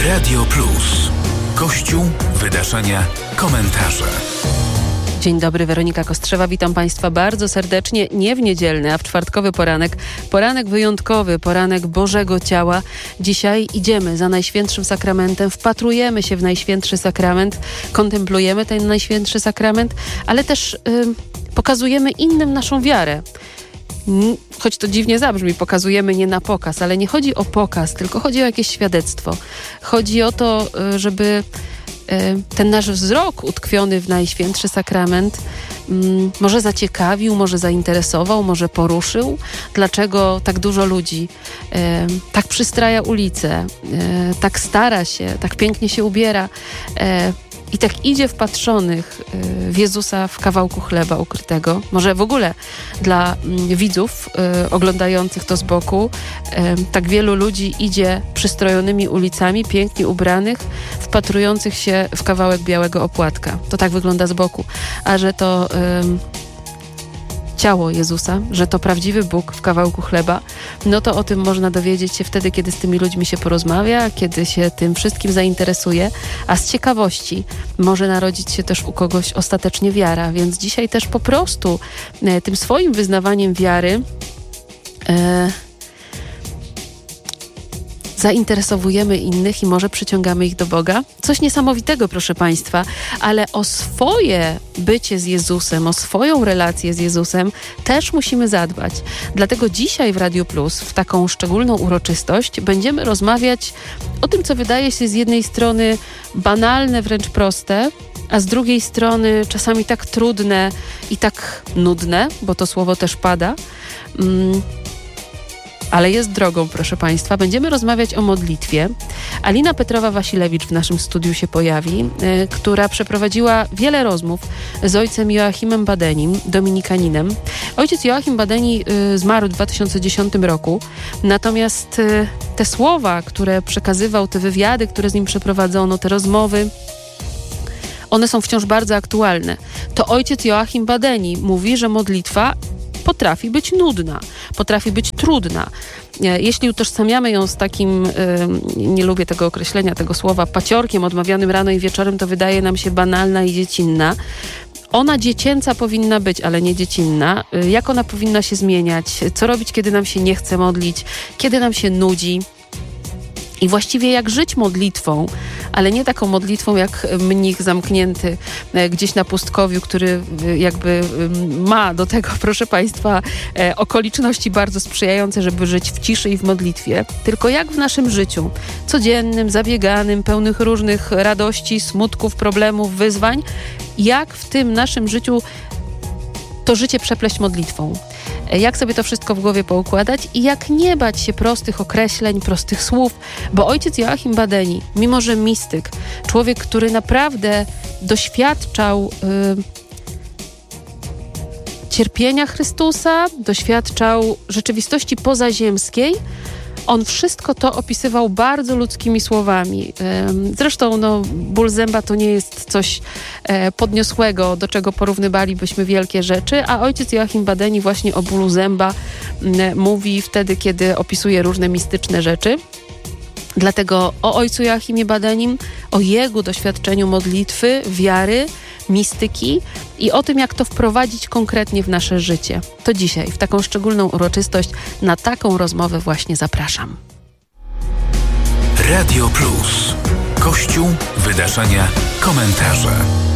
Radio Plus. Kościół, wydarzenia, komentarze. Dzień dobry, Weronika Kostrzewa. Witam Państwa bardzo serdecznie. Nie w niedzielny, a w czwartkowy poranek. Poranek wyjątkowy, poranek Bożego Ciała. Dzisiaj idziemy za Najświętszym Sakramentem, wpatrujemy się w Najświętszy Sakrament, kontemplujemy ten Najświętszy Sakrament, ale też pokazujemy innym naszą wiarę. Choć to dziwnie zabrzmi, pokazujemy nie na pokaz, ale nie chodzi o pokaz, tylko chodzi o jakieś świadectwo. Chodzi o to, żeby ten nasz wzrok utkwiony w Najświętszy Sakrament może zaciekawił, może zainteresował, może poruszył. Dlaczego tak dużo ludzi tak przystraja ulice, tak stara się, tak pięknie się ubiera i tak idzie wpatrzonych w Jezusa w kawałku chleba ukrytego. Może w ogóle dla widzów oglądających to z boku, tak wielu ludzi idzie przystrojonymi ulicami, pięknie ubranych, wpatrujących się w kawałek białego opłatka. To tak wygląda z boku. A że to ciało Jezusa, że to prawdziwy Bóg w kawałku chleba, no to o tym można dowiedzieć się wtedy, kiedy z tymi ludźmi się porozmawia, kiedy się tym wszystkim zainteresuje, a z ciekawości może narodzić się też u kogoś ostatecznie wiara, więc dzisiaj też po prostu tym swoim wyznawaniem wiary zainteresowujemy innych i może przyciągamy ich do Boga. Coś niesamowitego, proszę Państwa, ale o swoje bycie z Jezusem, o swoją relację z Jezusem też musimy zadbać. Dlatego dzisiaj w Radio Plus, w taką szczególną uroczystość, będziemy rozmawiać o tym, co wydaje się z jednej strony banalne, wręcz proste, a z drugiej strony czasami tak trudne i tak nudne, bo to słowo też pada, ale jest drogą, proszę Państwa. Będziemy rozmawiać o modlitwie. Alina Petrowa-Wasilewicz w naszym studiu się pojawi, która przeprowadziła wiele rozmów z ojcem Joachimem Badenim, dominikaninem. Ojciec Joachim Badeni zmarł w 2010 roku, natomiast te słowa, które przekazywał, te wywiady, które z nim przeprowadzono, te rozmowy, one są wciąż bardzo aktualne. To ojciec Joachim Badeni mówi, że modlitwa potrafi być nudna, potrafi być trudna. Jeśli utożsamiamy ją z takim, nie lubię tego określenia, tego słowa, paciorkiem odmawianym rano i wieczorem, to wydaje nam się banalna i dziecinna. Ona dziecięca powinna być, ale nie dziecinna. Jak ona powinna się zmieniać? Co robić, kiedy nam się nie chce modlić? Kiedy nam się nudzi? I właściwie jak żyć modlitwą, ale nie taką modlitwą jak mnich zamknięty gdzieś na pustkowiu, który jakby ma do tego, proszę Państwa, okoliczności bardzo sprzyjające, żeby żyć w ciszy i w modlitwie. Tylko jak w naszym życiu codziennym, zabieganym, pełnych różnych radości, smutków, problemów, wyzwań, jak w tym naszym życiu to życie przepleść modlitwą. Jak sobie to wszystko w głowie poukładać i jak nie bać się prostych określeń, prostych słów, bo ojciec Joachim Badeni, mimo że mistyk, człowiek, który naprawdę doświadczał cierpienia Chrystusa, doświadczał rzeczywistości pozaziemskiej, on wszystko to opisywał bardzo ludzkimi słowami. Zresztą ból zęba to nie jest coś podniosłego, do czego porównywalibyśmy wielkie rzeczy, a ojciec Joachim Badeni właśnie o bólu zęba mówi wtedy, kiedy opisuje różne mistyczne rzeczy. Dlatego o ojcu Joachimie Badenim, o jego doświadczeniu modlitwy, wiary, mistyki i o tym, jak to wprowadzić konkretnie w nasze życie. To dzisiaj, w taką szczególną uroczystość, na taką rozmowę właśnie zapraszam. Radio Plus. Kościół, wydarzenia, komentarze.